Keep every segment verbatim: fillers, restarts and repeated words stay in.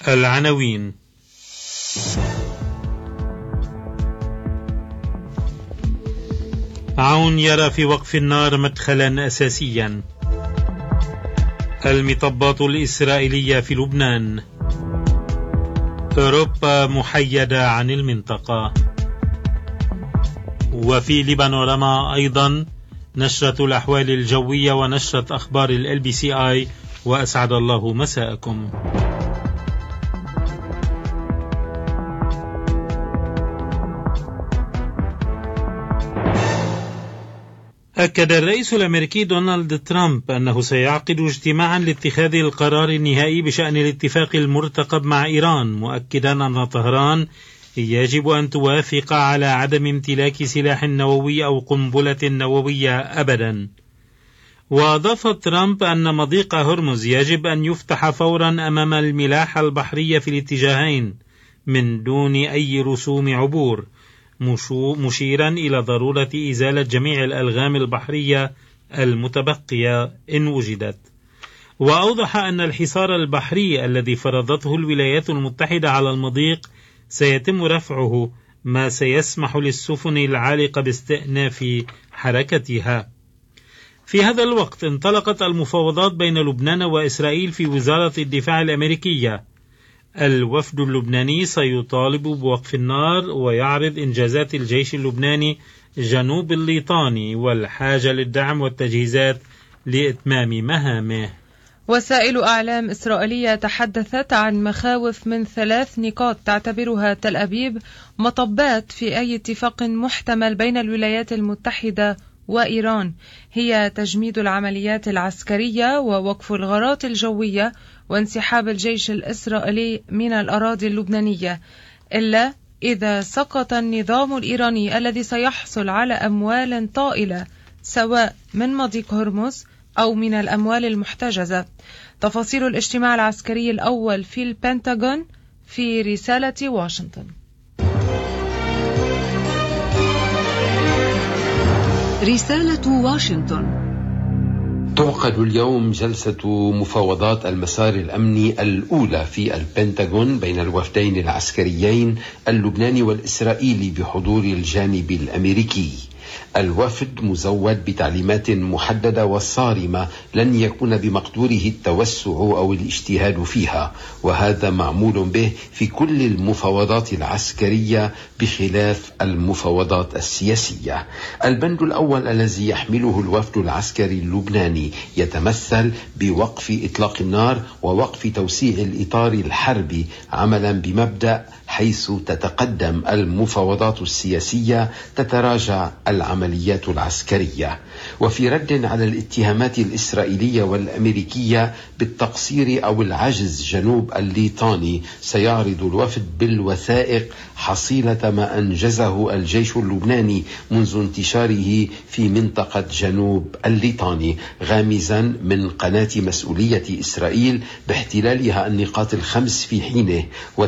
العناوين. عون يرى في وقف النار مدخلا أساسيا. المطبات الإسرائيلية في لبنان. أوروبا محيدة عن المنطقة. وفي لبنورما أيضا نشرة الأحوال الجوية ونشرة أخبار ال بي سي آي. وأسعد الله مساءكم. أكد الرئيس الأمريكي دونالد ترامب أنه سيعقد اجتماعا لاتخاذ القرار النهائي بشأن الاتفاق المرتقب مع إيران، مؤكدا أن طهران يجب أن توافق على عدم امتلاك سلاح نووي أو قنبلة نووية أبدا. وأضاف ترامب أن مضيق هرمز يجب أن يفتح فورا أمام الملاحة البحرية في الاتجاهين من دون أي رسوم عبور، مشيرا إلى ضرورة إزالة جميع الألغام البحرية المتبقية إن وجدت. وأوضح أن الحصار البحري الذي فرضته الولايات المتحدة على المضيق سيتم رفعه، ما سيسمح للسفن العالقة باستئناف حركتها. في هذا الوقت انطلقت المفاوضات بين لبنان وإسرائيل في وزارة الدفاع الأمريكية. الوفد اللبناني سيطالب بوقف النار ويعرض إنجازات الجيش اللبناني جنوب الليطاني والحاجة للدعم والتجهيزات لإتمام مهامه. وسائل أعلام إسرائيلية تحدثت عن مخاوف من ثلاث نقاط تعتبرها تل أبيب مطبات في أي اتفاق محتمل بين الولايات المتحدة وإيران، هي تجميد العمليات العسكرية ووقف الغارات الجوية وانسحاب الجيش الإسرائيلي من الأراضي اللبنانية، إلا إذا سقط النظام الإيراني الذي سيحصل على أموال طائلة سواء من مضيق هرمز أو من الأموال المحتجزة. تفاصيل الاجتماع العسكري الأول في البنتاغون في رسالة واشنطن. رسالة واشنطن. تعقد اليوم جلسة مفاوضات المسار الأمني الأولى في البنتاغون بين الوفدين العسكريين اللبناني والإسرائيلي بحضور الجانب الأمريكي. الوفد مزود بتعليمات محددة وصارمة لن يكون بمقدوره التوسع أو الاجتهاد فيها، وهذا معمول به في كل المفاوضات العسكرية بخلاف المفاوضات السياسية. البند الأول الذي يحمله الوفد العسكري اللبناني يتمثل بوقف إطلاق النار ووقف توسيع الإطار الحربي، عملا بمبدأ حيث تتقدم المفاوضات السياسية تتراجع العمليات العسكرية. وفي رد على الاتهامات الإسرائيلية والأمريكية بالتقصير أو العجز جنوب الليطاني، سيعرض الوفد بالوثائق حصيلة ما أنجزه الجيش اللبناني منذ انتشاره في منطقة جنوب الليطاني، غامزا من قناة مسؤولية إسرائيل باحتلالها النقاط الخمس في حينه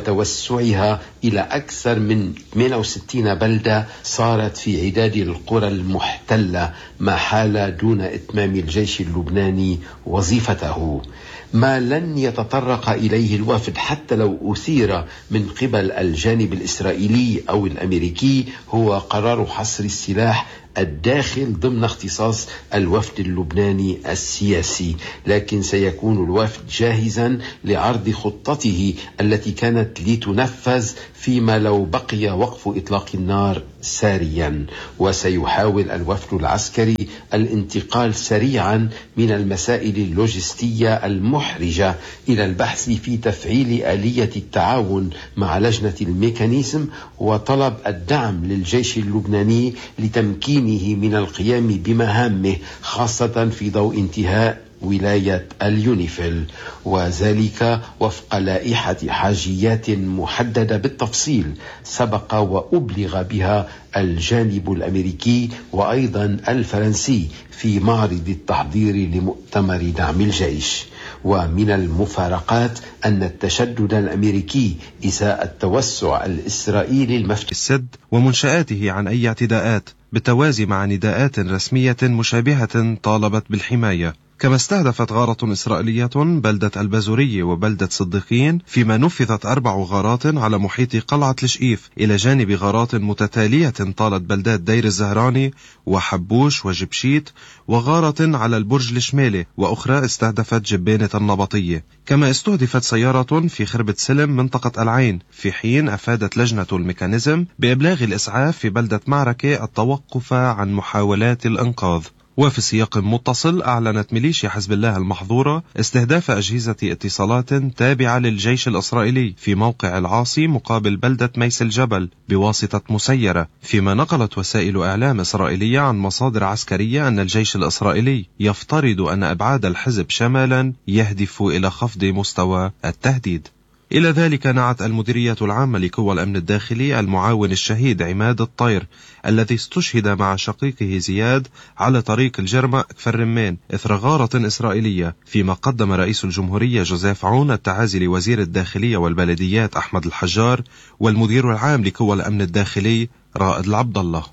وتوسعها إلى أكثر من ثمانية وستين بلدة صارت في عداد القرى المحتلة، ما حال دون إتمام الجيش اللبناني وظيفته. ما لن يتطرق إليه الوفد حتى لو أثير من قبل الجانب الإسرائيلي أو الأمريكي هو قرار حصر السلاح الداخل ضمن اختصاص الوفد اللبناني السياسي، لكن سيكون الوفد جاهزا لعرض خطته التي كانت لتنفذ فيما لو بقي وقف إطلاق النار ساريا. وسيحاول الوفد العسكري الانتقال سريعا من المسائل اللوجستية المحرجة إلى البحث في تفعيل آلية التعاون مع لجنة الميكانيزم وطلب الدعم للجيش اللبناني لتمكين من القيام بمهامه، خاصة في ضوء انتهاء ولاية اليونيفيل، وذلك وفق لائحة حاجيات محددة بالتفصيل سبق وأبلغ بها الجانب الأمريكي وأيضا الفرنسي في معرض التحضير لمؤتمر دعم الجيش. ومن المفارقات أن التشدد الأمريكي إزاء التوسع الإسرائيلي المفتوح السد ومنشآته عن أي اعتداءات بالتوازي مع نداءات رسمية مشابهة طالبت بالحماية، كما استهدفت غارة إسرائيلية بلدة البازورية وبلدة صديقين، فيما نفذت أربع غارات على محيط قلعة الشئيف، إلى جانب غارات متتالية طالت بلدات دير الزهراني وحبوش وجبشيت، وغارة على البرج الشمالي، وأخرى استهدفت جبينة النبطية. كما استهدفت سيارة في خربة سلم منطقة العين، في حين أفادت لجنة الميكانيزم بإبلاغ الإسعاف في بلدة معركة التوقف عن محاولات الإنقاذ. وفي سياق متصل، أعلنت ميليشيا حزب الله المحظورة استهداف أجهزة اتصالات تابعة للجيش الإسرائيلي في موقع العاصي مقابل بلدة ميس الجبل بواسطة مسيرة، فيما نقلت وسائل إعلام إسرائيلية عن مصادر عسكرية أن الجيش الإسرائيلي يفترض أن أبعاد الحزب شمالا يهدف إلى خفض مستوى التهديد. إلى ذلك نعت المديرية العامة لقوى الأمن الداخلي المعاون الشهيد عماد الطير الذي استشهد مع شقيقه زياد على طريق الجرمة كفر رمان إثر غارة إسرائيلية، فيما قدم رئيس الجمهورية جوزيف عون التعازي لوزير الداخلية والبلديات أحمد الحجار والمدير العام لقوى الأمن الداخلي رائد العبد الله.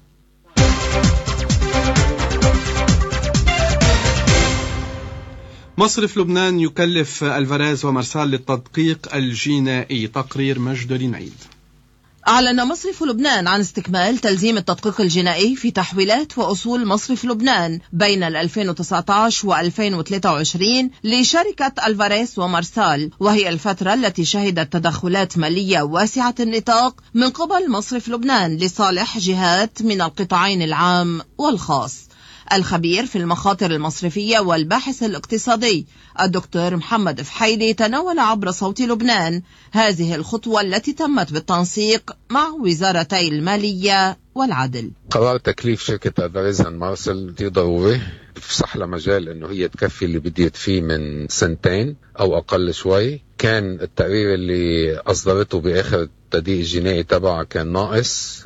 مصرف لبنان يكلف الفاريز ومرسال للتدقيق الجنائي. تقرير مجد عيد. أعلن مصرف لبنان عن استكمال تلزيم التدقيق الجنائي في تحويلات وأصول مصرف لبنان بين ألفين وتسعة عشر وألفين وثلاثة وعشرين لشركة الفاريز ومرسال، وهي الفترة التي شهدت تدخلات مالية واسعة النطاق من قبل مصرف لبنان لصالح جهات من القطاعين العام والخاص. الخبير في المخاطر المصرفية والباحث الاقتصادي الدكتور محمد فحيلي تناول عبر صوت لبنان هذه الخطوة التي تمت بالتنسيق مع وزارتي المالية والعدل. قرار تكليف شركة الفاريز مارسل دي ضروري، بفسح لها مجال انه هي تكفي اللي بديت فيه من سنتين او اقل شوي. كان التقرير اللي اصدرته باخر التدقيق الجنائي تبعها كان ناقص،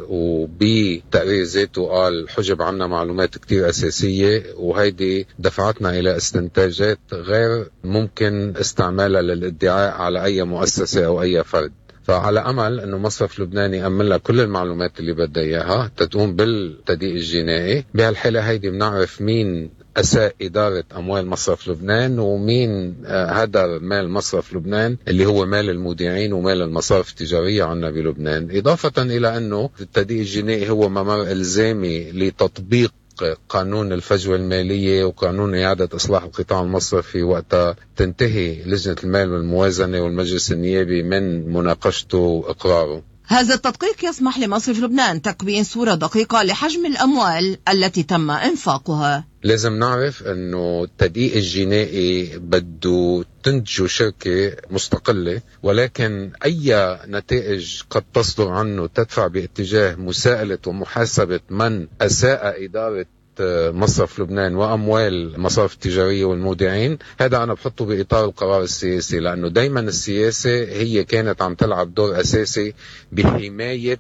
وبتقرير ذاته قال حجب عنا معلومات كتير أساسية، وهيدي دفعتنا إلى استنتاجات غير ممكن استعمالها للادعاء على أي مؤسسة أو أي فرد. فعلى أمل أنه مصرف لبنان يأمن لها كل المعلومات اللي بدها إياها تتقوم بالتدقيق الجنائي. بهالحالة هيدي بنعرف مين أساء إدارة أموال مصرف لبنان ومين هدر مال مصرف لبنان اللي هو مال المودعين ومال المصارف التجارية عنا بلبنان. إضافة إلى أنه التدقيق الجنائي هو ممر إلزامي لتطبيق قانون الفجوة المالية وقانون إعادة إصلاح القطاع المصرفي وقتها تنتهي لجنة المال والموازنة والمجلس النيابي من مناقشته وإقراره. هذا التدقيق يسمح لمصرف لبنان تكوين صورة دقيقة لحجم الأموال التي تم إنفاقها. لازم نعرف أنه التدقيق الجنائي بده تنتجه شركة مستقلة، ولكن أي نتائج قد تصدر عنه تدفع باتجاه مساءلة ومحاسبة من أساء إدارة مصرف لبنان وأموال مصارف التجارية والمودعين. هذا أنا بحطه بإطار القرار السياسي، لأنه دايما السياسة هي كانت عم تلعب دور أساسي بحماية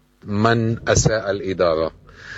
من أساء الإدارة.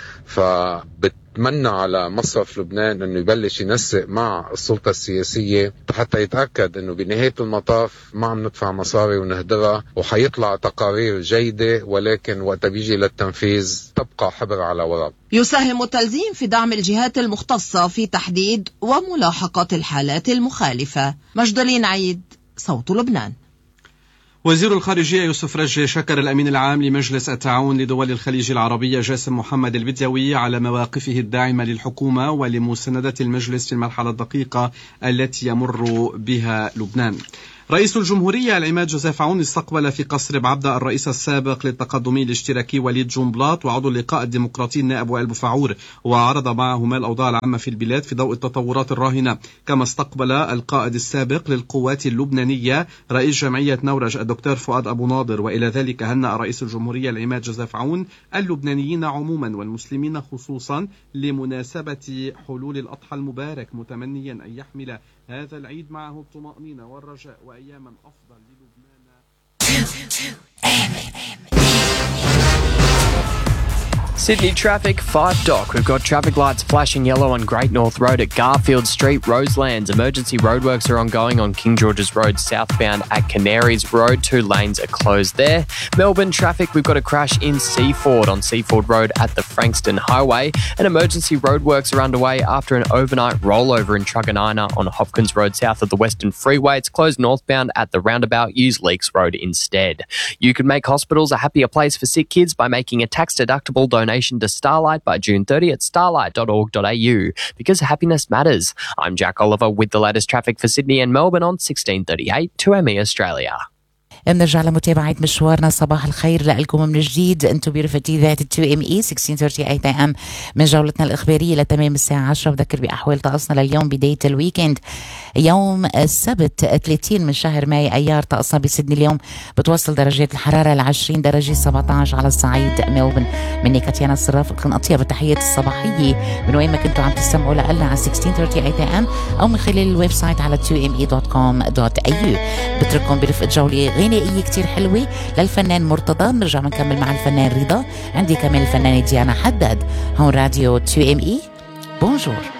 فبتمنى على مصرف لبنان أنه يبلش ينسق مع السلطة السياسية حتى يتأكد أنه بنهاية المطاف ما عم ندفع مصاري ونهدرها، وحيطلع تقارير جيدة، ولكن وقت بيجي للتنفيذ تبقى حبر على ورق. يساهم التلزيم في دعم الجهات المختصة في تحديد وملاحقة الحالات المخالفة. مجد عيد، صوت لبنان. وزير الخارجية يوسف رجي شكر الأمين العام لمجلس التعاون لدول الخليج العربية جاسم محمد البديوي على مواقفه الداعمة للحكومة ولمساندة المجلس في المرحلة الدقيقة التي يمر بها لبنان. رئيس الجمهورية العماد جوزيف عون استقبل في قصر بعبدة الرئيس السابق للتقدمي الاشتراكي وليد جنبلاط وعضو اللقاء الديمقراطي النائب وائل بوفعور، وعرض معهما الأوضاع العامة في البلاد في ضوء التطورات الراهنة. كما استقبل القائد السابق للقوات اللبنانية رئيس جمعية نورج الدكتور فؤاد أبو ناظر. وإلى ذلك هنأ رئيس الجمهورية العماد جوزيف عون اللبنانيين عموما والمسلمين خصوصا لمناسبة حلول الأضحى المبارك، متمنيا أن يحمل هذا العيد معه الطمأنينة والرجاء وأياما أفضل للبنان. Sydney traffic, five dock. We've got traffic lights flashing yellow on Great North Road at Garfield Street, Roselands. Emergency roadworks are ongoing on King George's Road southbound at Canaries Road. Two lanes are closed there. Melbourne traffic, we've got a crash in Seaford on Seaford Road at the Frankston Highway. And emergency roadworks are underway after an overnight rollover in Truganina on Hopkins Road south of the Western Freeway. It's closed northbound at the roundabout. Use Leaks Road instead. You can make hospitals a happier place for sick kids by making a tax-deductible donation to Starlight by June thirtieth at starlight dot org dot a u, because happiness matters. I'm Jack Oliver with the latest traffic for Sydney and Melbourne on sixteen thirty-eight two M E Australia. بنرجع لمتابعة مشوارنا. صباح الخير لكم من جديد. انتم برفقتي ذات تو ام اي ستة عشر ثلاثين اي ام من جولتنا الإخبارية لتمام الساعة عشرة. بذكر بأحوال طقسنا لليوم بداية الويكند يوم السبت ثلاثين من شهر ماي. أيار طقسنا بسيدني اليوم بتوصل درجات الحرارة ل عشرين درجة، سبعة عشر على الصعيد ملبورن. مني كاتيانا الصراف، لكم أطيب التحيات الصباحية من وين ما كنتوا عم تستمعوا لنا على ستة عشر ثلاثين اي ام أو من خلال الويب سايت على تو ام اي دوت كوم دوت اي يو. بترككم برفقة جولة غنائية كتير حلوة للفنان مرتضى. نرجع نكمل مع الفنان رضا. عندي كمان الفنانة ديانا حداد. هون راديو تو ام اي. بونجور.